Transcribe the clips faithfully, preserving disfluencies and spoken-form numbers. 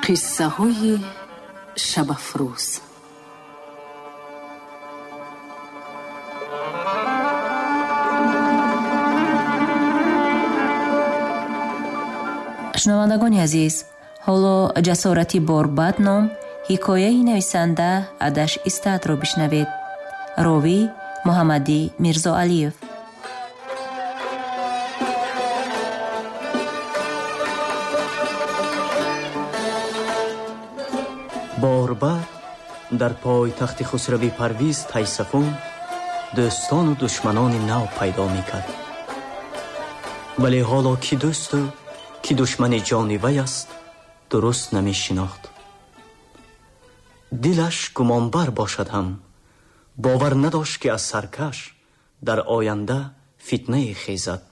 қиссаҳои шабафрӯз. шунавандагони азиз, ҳоло ҷасорати борбад ном ҳикояи нависанда Адаш Истадро бишнавед. ровӣ Муҳаммадӣ Мирзоалиев. борбад дар пойтахти Хусрави Парвиз Тайсафун дӯстону душманони нав пайдо мекард. вале ҳоло ки дӯсту ки душмани ҷони вай аст дуруст намешинохт. дилаш гумонбар бошад ҳам бовар надошт ки аз саркаш дар оянда фитнае хезад.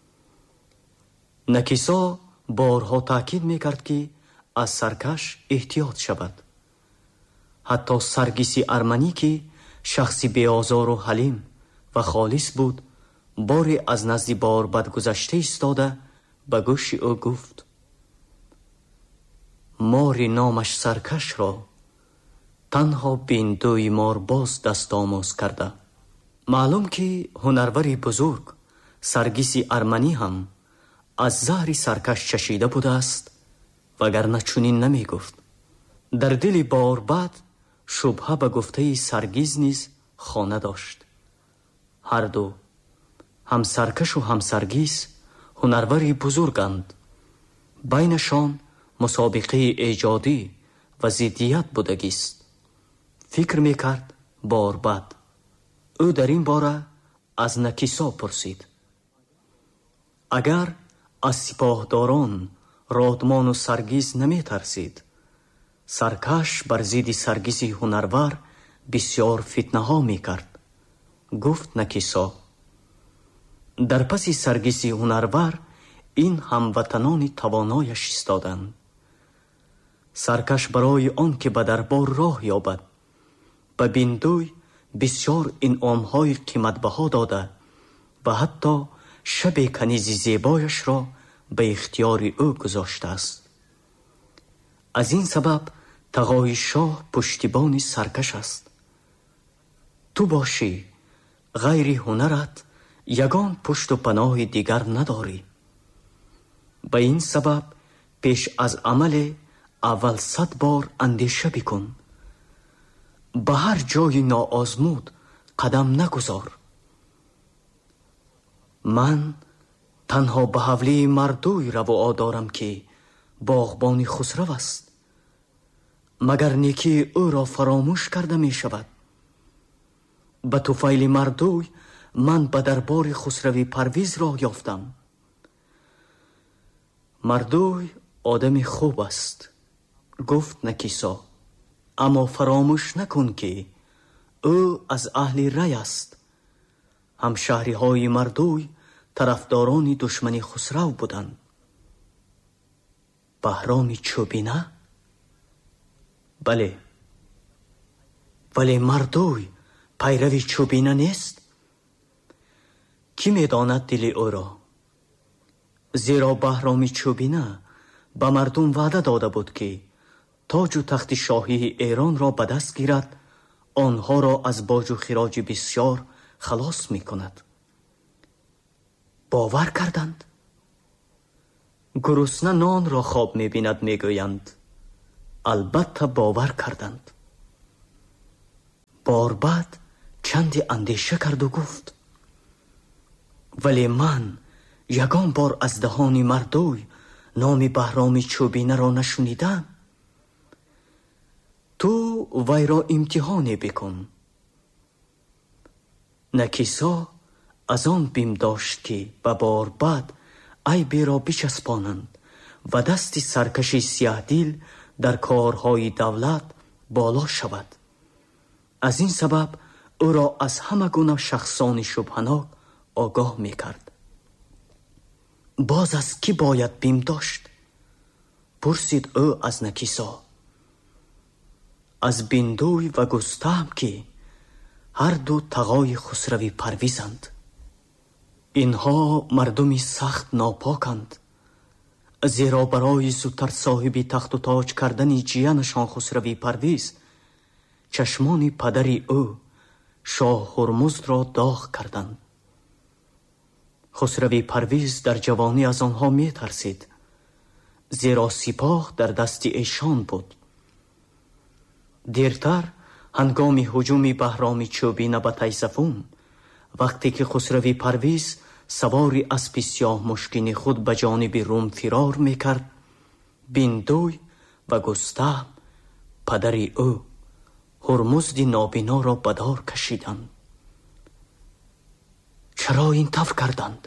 Накисо борҳо таъкид мекард ки аз саркаш эҳтиёт шавад. ҳатто Саргиси Арманӣ ки шахси беозору ҳалим ва холис буд, боре аз назди борбад гузашта истода ба гӯши ӯ гуфт: мори номаш Саркашро танҳо биндӯи морбоз дастомӯз карда. маълум ки ҳунарвари бузург Саргиси Арманӣ ҳам аз заҳри саркаш чашида будааст, вагарна чунин намегуфт. дар дили борбад шубҳа ба гуфтаи Саргиз низ хона дошт. ҳарду ҳам Саркашу ҳам Саргиз ҳунарвари бузурганд. байнашон мусобиқаи эҷодӣ ва зиддият будагист. фикр мекард борбад. ӯ дар ин бора аз Накисо пурсид: агар аз сипоҳдорон Родмону Саргиз наметарсид, Саркаш бар зидди Саргизи ҳунарвар бисьёр фитнаҳо мекард. гуфт Накисо: дар паси Саргиси ҳунарвар ин ҳамватанони тавонояш истоданд. Саркаш барои он ки ба дарбор роҳ ёбад, ба биндӯй бисьёр инъомҳои қиматбаҳо дода ва ҳатто шабе канизи зебояшро ба ихтиёри ӯ гузоштааст. аз ин сабаб тағои шоҳ пуштибони Саркаш аст. ту бошӣ, ғайри ҳунарат ягон пушту паноҳи дигар надорӣ. ба ин сабаб пеш аз амале аввал сад бор андеша бикун. ба ҳар ҷои ноозмуд қадам нагузор. ман танҳо ба ҳавлии мардӯй равоа дорам ки боғбони Хусрав аст. магар некии ӯро фаромӯш карда мешавад? ба туфайли мардӯй ман ба дарбори Хусрави Парвиз роҳ ёфтам. мардӯй одами хуб аст, гуфт Накисо, аммо фаромӯш накун ки ӯ аз аҳли рай аст. ҳамшаҳриҳои мардӯй тарафдорони душмани Хусрав буданд. баҳроми Чӯбина? бале, вале мардӯй пайрави Чӯбина нест? кӣ медонад дили ӯро? зеро баҳроми Чӯбина ба мардум ваъда дода буд ки тоҷу тахти шоҳии Эронро ба даст гирад, онҳоро аз боҷу хироҷи бисьёр халос мекунад. бовар карданд? гурусна нонро хоб мебинад мегӯянд. албатта бовар карданд. борбад чанде андеша карду гуфт: вале ман ягон бор аздаҳони мардӯй номи баҳроми Чӯбинаро нашунидам. ту вайро имтиҳоне бикун. Накисо аз он бим дошт ки ба борбад айберо бичаспонанд ва дасти саркаши сияҳдил дар корҳои давлат боло шавад. аз ин сабаб ӯро аз ҳама гуна шахсони шубҳанок огоҳ мекард. боз аз кӣ бояд бим дошт? пурсид ӯ аз Накисо. аз биндӯй ва густаҳм ки ҳар ду тағои Хусрави Парвизанд. инҳо мардуми сахт нопоканд. زیرا برای زودتر صاحبی تخت و تاج کردن جیانشان خسروی پرویز چشمان پدری او شاه هرمزد را داغ کردند. خسروی پرویز در جوانی از آنها می ترسید، زیرا سپاه در دست ایشان بود. دیرتر هنگام هجوم بهرام چوبینه به تیزفون، وقتی که خسروی پرویز سواری اسب سیاه مشکین خود به جانب روم فرار میکرد، بیندوی و گستهم پدری او هرمزد نابینا را به دار کشیدند. چرا این طور کردند؟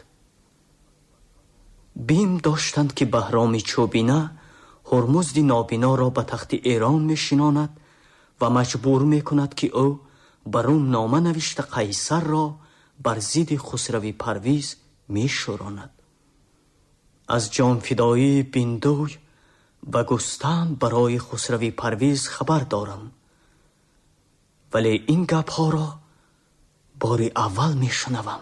بیم داشتند که بهرام چوبینه هرمزد نابینا را به تخت ایران میشیناند و مجبور میکند که او بر روم نامه نوشته قیصر را بر ضد خسروی پرویز میشوراند. از جان فدایی بیندوی و گستهم برای خسروی پرویز خبر دارم، ولی این گپ ها را بار اول میشنوم.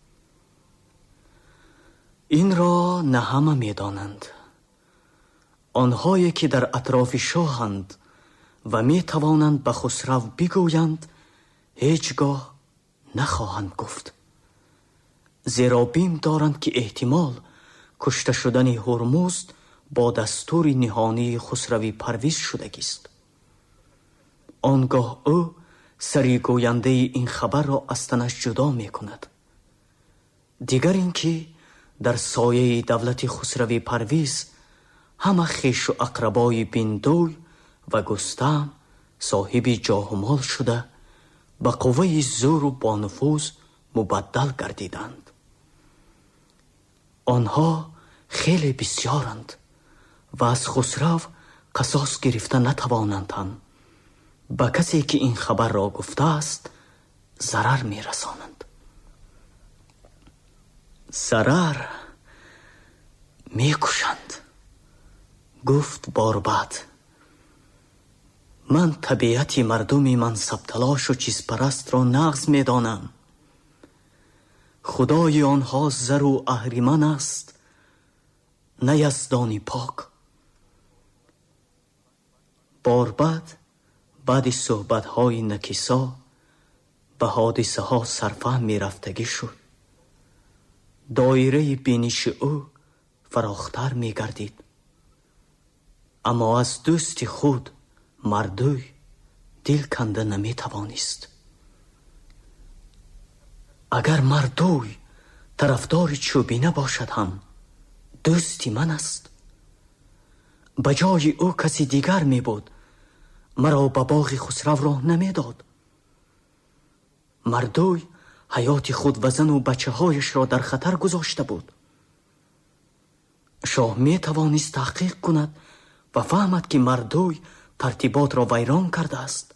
این را نه همه میدانند. آنهایی که در اطراف شاهند و می توانند به خسرو بگویند هیچگاه نخواهند گفت، زیرا بیم دارند که احتمال کشته شدن هرمزد با دستور نهانی خسروی پرویز شدگی است. آنگاه او سری گوینده این خبر را از تنش جدا می کند. دیگر اینکه در سایه دولت خسروی پرویز همه خویش و اقربای بیندوی و گستهم صاحب جاه و مال شده به قوه زور و با نفوذ مبدل گردیدند. آنها خیلی بسیارند و از خسرو قصاص گرفته نتوانند هم به کسی که این خبر را گفته است ضرر می رسانند. ضرر می کشند، گفت باربد. من طبیعت مردم منصب تلاش و چیز پرست را نقض می دانم. خدای آنها زر و اهریمن است، نه یزدانی پاک. باربد بعد صحبت های نکیسا به حادثه ها سرفهم می رفتگی شد. دایره بینش او فراختر می گردید، اما از دوست خود مردوی دل کنده نمی توانست. اگر مردوی طرفدار چوبینه باشد هم دوستی من است. بجای او کسی دیگر می بود مرا به باغ خسرو راه نمی داد. مردوی حیات خود و زن و بچه هایش را در خطر گذاشته بود. شاه می توانست تحقیق کند و فهمد که مردوی ترتیبات را ویران کرده است.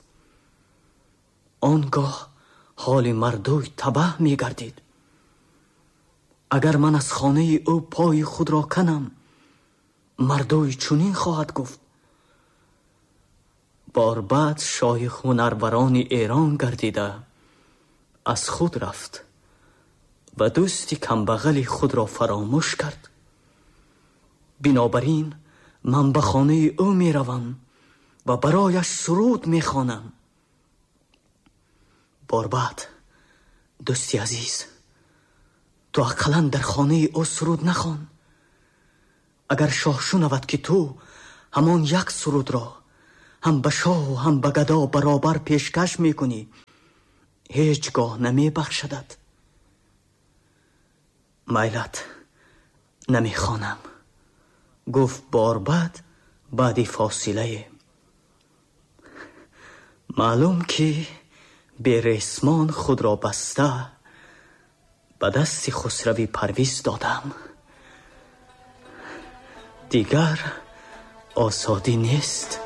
آنگاه حال مردوی تباه می گردید. اگر من از خانه او پای خود را کنم مردوی چنین خواهد گفت. باربد شاه هنروران ایران گردیده از خود رفت و دوستی کمبغل خود را فراموش کرد. بنابراین من به خانه او می روم و برایش سرود می خوانم. باربد دوستی عزیز، تو اقلا در خانه او سرود نخوان. اگر شاه شنود که تو همان یک سرود را هم به شاه و هم به گدا برابر پیشکش می کنی هیچگاه نمی بخشدد. میلت نمی خوانم، گفت باربد بعد فاصله. معلوم که به رسمان خود را بسته به دست خسروی پرویز دادم. دیگر آزادی نیست.